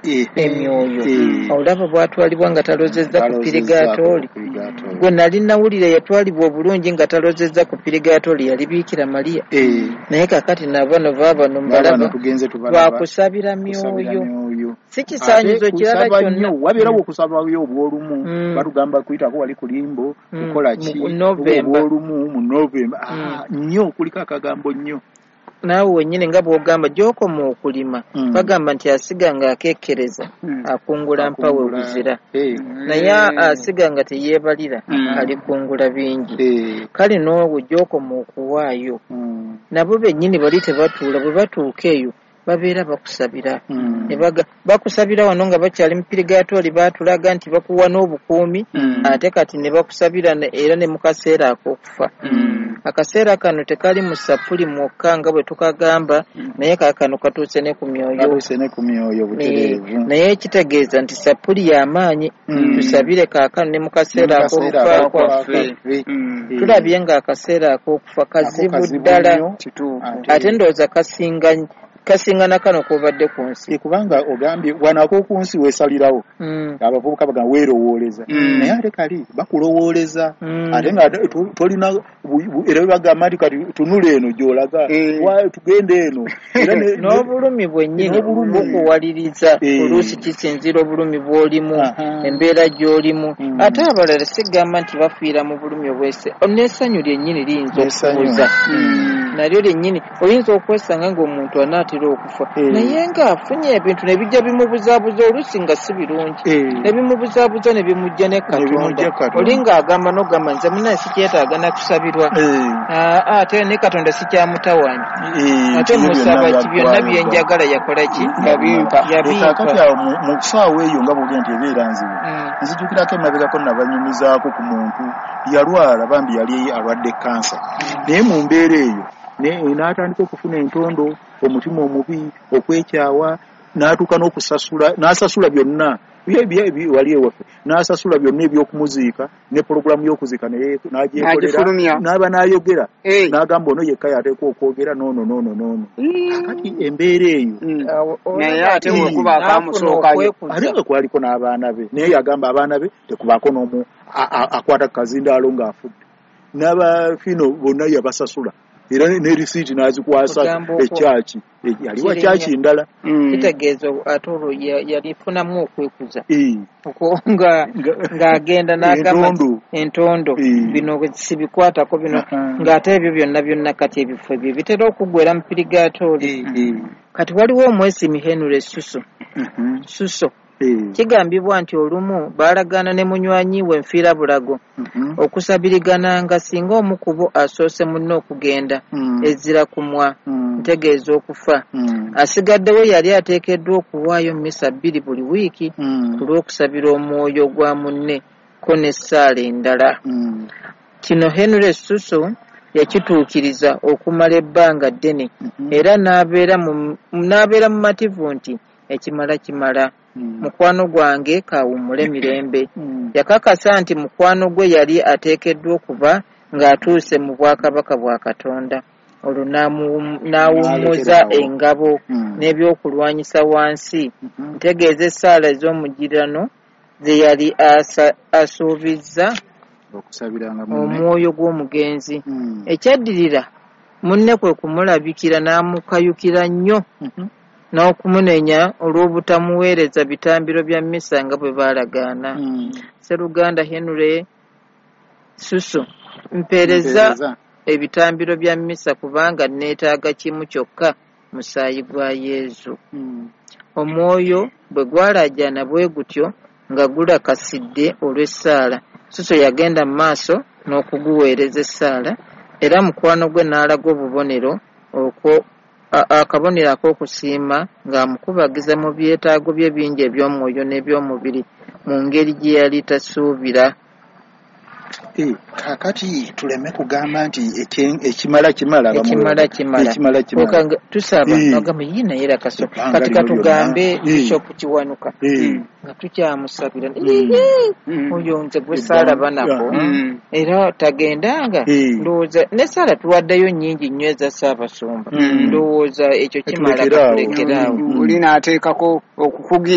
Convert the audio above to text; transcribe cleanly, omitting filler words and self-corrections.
emyoyo olaba bwatwalibwa nga talozezza ku pirigaatoli gwe nali nawulira yatwalibwa obulungi nga talozezza ku pirigaatoli yalibiikira Maria naye kakati nabano baabano mbalaba bakusabira myoyo si kisaanyizo kirala kyonna wabeerawo okusabayo obwolumu batugamba kuyitako wali kulimbo kukola ki obwolumu mu Novemba nnyo kuliko akagambo nnyo naawe wennyini nga bw'ogamba gy'okoma okulima bagamba nti asiga nga akeekkereza akungula mpawe buzira naye asiga nga teyeebalira alikungula bingi kale noowe gy'okoma okuwaayo nabo bennyini bali tebatuula bwe batuuka eyo babeera bakusabira bakusabira wano nga bakyali mu pirigaatoli baatulaga nti bakuwa n'obukuumi ate kati ne bakusabira era ne mu kaseera ak'okufa akaseera kano tekali mu sapuli mwokka nga bwe tukagamba naye kaakano katuuse ne ku myoyo naye kitegeeza nti sapuli y'amaanyi tusabire kaakano ne mu kaseera ak'okufa kwaffe tulabye nga akaseera ak'okufa kazibu ddala ate ndowooza kasingana kano k'obadde ku nsi kubanga ogambye wanako ku nsi weesalirawo abavubuka bagamba weerowooleza naye ate kali bakulowooleza ate nga tolina era bagamba nti kati tunula eno gy'olaga tugende eno n'obulumi bwennyini bukuwaliriza oluusi kisinzira obulumi bw'olimu embeera gy'olimu ate abalala sigamba nti bafiira mu bulumi obwese n'essanyu lyennyini liyinza okubuuza nalyo lyennyini oyinza okwesanga ng'omuntu anaatera okufa naye ng'afunye ebintu ne bijja bimubuzaabuza oluusi nga si birungi ne bimubuzaabuza ne bimujja ne Katonda oli ng'agamba n'ogamba nze munaye sikyetaaga na kusabirwa ate ne Katonda sikyamutawaanya ate musaba ki byonna byenjagala yakola ki yabimpa kati awo mu kusaawa eyo nga bwogenda nti ebeera nzibu nzijukirako emabegako nabanyumizaako ku muntu yalwala bambi yali alwadde kansa naye mu mbeera eyo n'atandika okufuna entondo omutima omubi okwekyawa n'atuuka n'okusasula n'asasula byonna wali ewaffe n'asasula byonna ebyokumuziika ne pologulamu y'okuziika n'agyekolera n'aba n'ayogera n'agamba ono yekka yateekwa okwogera noono kati embeera eyo naye ate wekubaako amusookayo ate nga kwaliko n'abaana be naye yagamba abaana be tekubaako n'omu akwata kazindaalo ng'afudde n'abafino bonna yabasasula era ne risiiti n'azikwasa ekyaki yaliwa kyaki ndala kitegeeza ate olwo yalifunamu okwekuza ng'agenda n'agamba entondo bino sibikwatako bino ng'ate ebyo byonna kati ebifo ebyo bitera okuggwera mu pirigaatoli kati waliwo omwesimi Henry Suso kigambibwa nti olumu baalagaana ne munywanyi we Nfiira Bulago okusabirigana nga singa omu ku bo asoose munne okugenda ezzira kumwa ntegeeza okufa asigaddewo yali ateekeddwa okuwaayo mmisa 2 buli wiiki ku lw'okusabira omwoyo gwa munne ko n'essaala endala kino Henry Suso yakituukiriza okumala ebbanga ddene era n'abeera mu mativu nti ekimala mukwano gwange kawummule mirembe yakakasa nti mukwano gwe yali ateekeddwa okuba ng'atuuse mu bwakabaka bwa Katonda olwo n'awummuza engabo n'ebyokulwanyisa wansi ntegeeza essaala ez'omugirano ze yali asuubizza omwoyo gw'omugenzi ekyaddirira munne kwe kumulabikira n'amukayukira nnyo n'okumunenya olw'obutamuweereza bitambiro bya mmisa nga bwe baalagaana Sseruganda Henry Suso mpeereza ebitambiro bya mmisa kubanga neetaaga kimu kyokka musaayi gwa Yezu omwoyo bwe gwalaajana bwe gutyo nga gulakasidde olw'essaala Suso yagenda mu maaso n'okuguweereza essaala era mukwano gwe n'alaga obubonero akabonero ak'okusiima ng'amukubagiza mu byetaago bye bingi eby'omwoyo n'eby'omubiri mu ngeri gye yali tasuubira. Kakati tuleme kugamba nti ekimala tusaba nagamba yina era kaso kati katugambe Bishop Kiwanuka nga tukyamusabira oyo nze gwe sala banako era tagendanga ndowooza ne sala tuwaddeyo nnyingi nnyo eza Ssaabasumba ndowooza ekyo kimala kulekeraawo oli n'ateekako okukugira